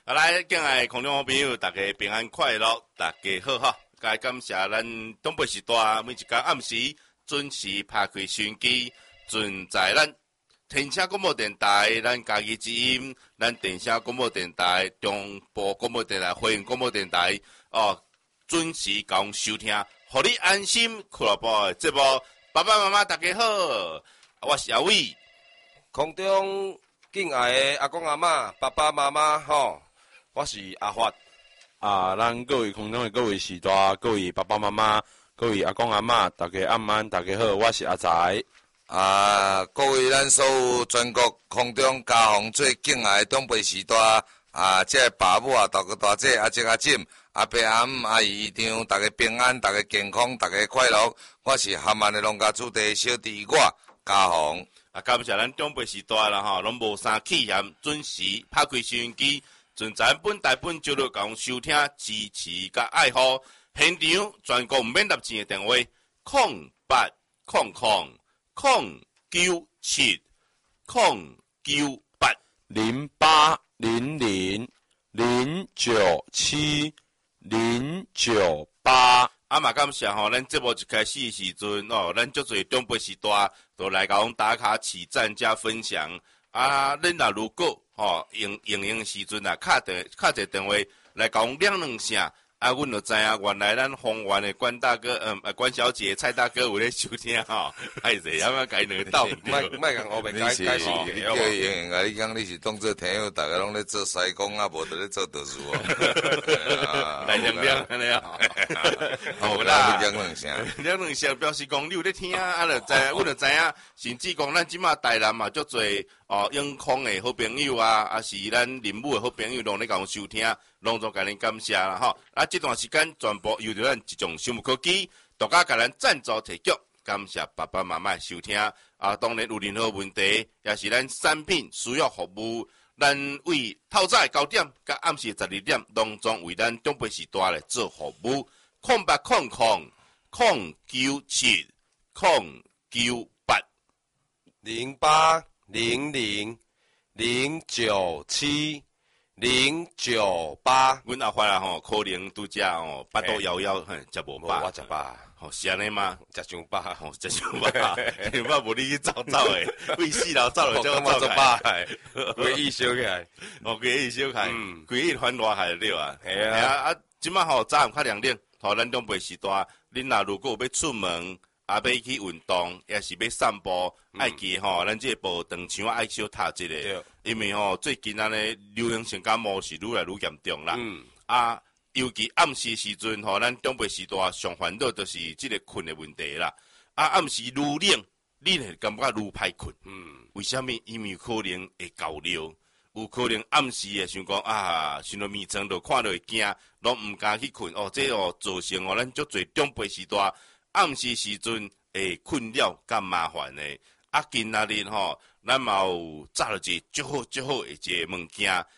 来，敬爱空中好朋友，大家平安快乐，大家好哈！该感谢咱东北时代每一天暗时准时拍开收音机，存在咱天声广播电台、咱家己之音、咱电声广播电台、中部广播电台、花莲广播电台哦，准时讲收听，互你安心俱乐部的节目。爸爸妈妈大家好，我是阿伟， 空中敬爱的阿公阿嬷、爸爸妈妈吼。我是阿发咱各位空中的各位时代、各位爸爸妈妈、各位阿公阿嬷，大家晚安，大家好，我是阿财。 各位咱所有全国空中家乡最敬爱的长辈时代这爸母大哥大姐阿姐阿婶、阿伯阿姆阿姨姨丈，大家平安，大家健康，大家快乐。我是含安的农家子弟小弟我家乡。 感谢咱长辈时代啦吼，拢无啥气嫌，准时拍开收音机。存在本台本就落讲收听支持甲爱护，现场全国免纳钱的电话0800097098 0800970998。 嘛感谢吼，咱节目一开始的时阵咱足侪长辈时代都来甲阮打卡起赞加分享恁若如果用时阵敲一个电话来甲阮两两声，阮就知影原来咱丰原的关大哥、关小姐、蔡大哥有咧收听吼，哎者要甲伊两个斗莫讲后面解释， 你叫伊用你讲你是当做听友，大家拢咧做西工无伫咧做读书来两两安尼好啦，两两声表示讲你有咧听就知，阮就知影，甚至讲咱即马台南嘛足侪永康的好朋友是咱林武的好朋友，拢咧甲阮收听，拢总甲恁感谢啦吼。这段时间全部由着咱一种生物科技独家甲咱赞助提供，感谢爸爸妈妈的收听当然有任何问题，也是咱产品需要服务，咱为透早9点甲暗时12点，拢总为咱长辈时代来做服务。0800097098 0800970998。 阮阿发可能拄则巴肚枵枵，食无饱。 我食饱。 是安尼吗？ 食伤饱， 食伤饱，伤饱无你去走诶，为死老走了， 就走饱来，规意烧起来， 规意烧起来，规意翻热海了啊！ 系啊， 即马早暗较凉凉，咱长辈时代，恁若如果要出门，要去运动，也是要散步，爱记咱这个步长枪爱小踏一个，因为最近安尼流行性感冒是愈来愈严重啦。尤其暗时时阵咱长辈时代上烦恼就是即个困的问题啦。暗时愈冷，你会感觉愈歹困。为什么？因为可能会高尿，有可能暗时会想讲想到眠床就看到会惊，拢毋敢去困。这造成咱足侪长辈时代暗时时阵会困扰甲麻烦的。今仔日咱嘛有找到一个足好的一个物件，